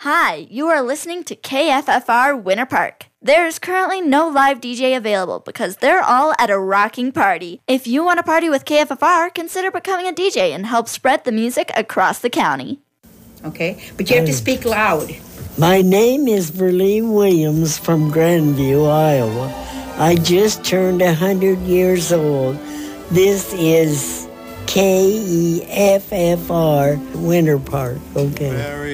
Hi, you are listening to KFFR Winter Park. There's currently no live DJ available because they're all at a rocking party. If you want to party with KFFR, consider becoming a DJ and help spread the music across the county. Okay, but you have to speak loud. My name is Verlene Williams from Grandview, Iowa. I just turned 100 years old. This is KEFFR Winter Park, okay.